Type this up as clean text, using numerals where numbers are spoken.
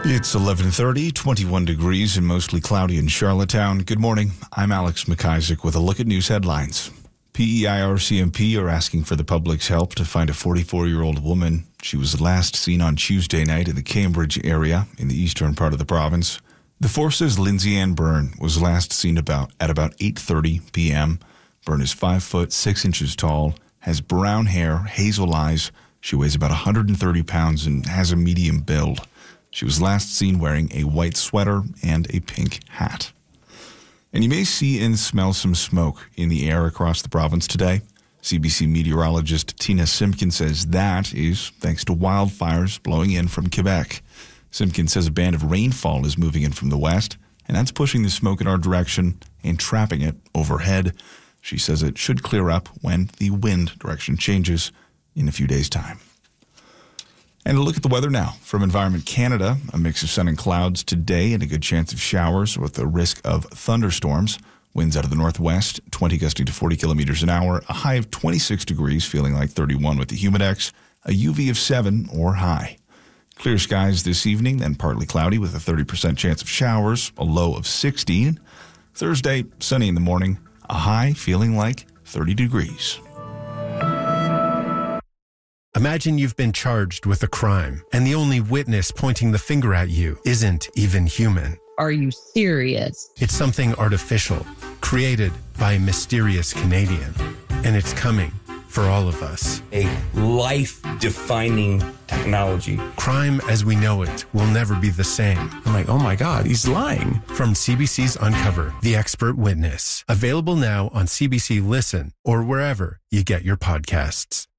It's 11:30, 21 degrees and mostly cloudy in Charlottetown. Good morning. I'm Alex McIsaac with a look at news headlines. PEI-RCMP are asking for the public's help to find a 44-year-old woman. She was last seen on Tuesday night in the Cambridge area in the eastern part of the province. The force says Lindsay Ann Byrne was last seen at about 8:30 p.m. Byrne is 5 foot 6 inches tall, has brown hair, hazel eyes. She weighs about 130 pounds and has a medium build. She was last seen wearing a white sweater and a pink hat. And you may see and smell some smoke in the air across the province today. CBC meteorologist Tina Simpkin says that is thanks to wildfires blowing in from Quebec. Simpkin says a band of rainfall is moving in from the west, and that's pushing the smoke in our direction and trapping it overhead. She says it should clear up when the wind direction changes in a few days' time. And a look at the weather now from Environment Canada. A mix of sun and clouds today and a good chance of showers with the risk of thunderstorms. Winds out of the northwest, 20 gusting to 40 kilometers an hour. A high of 26 degrees, feeling like 31 with the Humidex. A UV of 7 or high. Clear skies this evening, then partly cloudy with a 30% chance of showers. A low of 16. Thursday, sunny in the morning. A high feeling like 30 degrees. Imagine you've been charged with a crime, and the only witness pointing the finger at you isn't even human. Are you serious? It's something artificial, created by a mysterious Canadian, and it's coming for all of us. A life-defining technology. Crime as we know it will never be the same. I'm like, oh my God, he's lying. From CBC's Uncover, The Expert Witness. Available now on CBC Listen or wherever you get your podcasts.